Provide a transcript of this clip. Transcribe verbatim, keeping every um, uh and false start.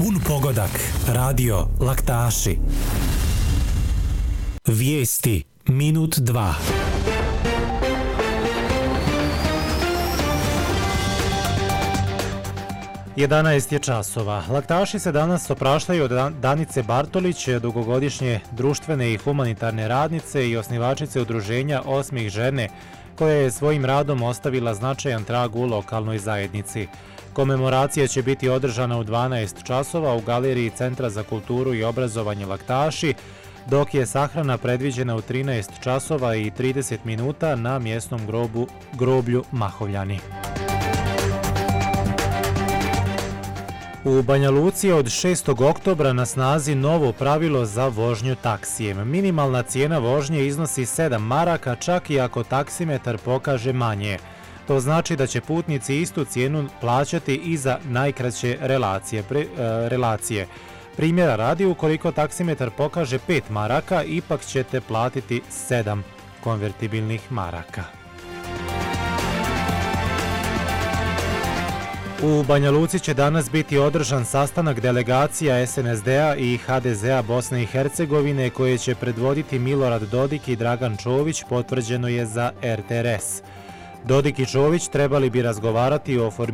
Pun pogodak. Radio Laktaši. Vijesti. Minut dva. jedanaest je časova. Laktaši se danas opraštaju od Danice Bartolić, dugogodišnje društvene i humanitarne radnice i osnivačice udruženja Osmih žene, koja je svojim radom ostavila značajan trag u lokalnoj zajednici. Komemoracija će biti održana u dvanaest časova u galeriji Centra za kulturu i obrazovanje Laktaši, dok je sahrana predviđena u trinaest časova i trideset minuta na mjesnom grobu, groblju Mahovljani. U Banja Luci je od šestog oktobra na snazi novo pravilo za vožnju taksijem. Minimalna cijena vožnje iznosi sedam maraka, čak i ako taksimetar pokaže manje. To znači da će putnici istu cijenu plaćati i za najkraće relacije. Pre, e, relacije. Primjera radi, ukoliko taksimetar pokaže pet maraka, ipak ćete platiti sedam konvertibilnih maraka. U Banja Luci će danas biti održan sastanak delegacija es en es de a i ha de ze a Bosne i Hercegovine koje će predvoditi Milorad Dodik i Dragan Čović, potvrđeno je za er te er es. Dodik i Čović trebali bi razgovarati o formiranju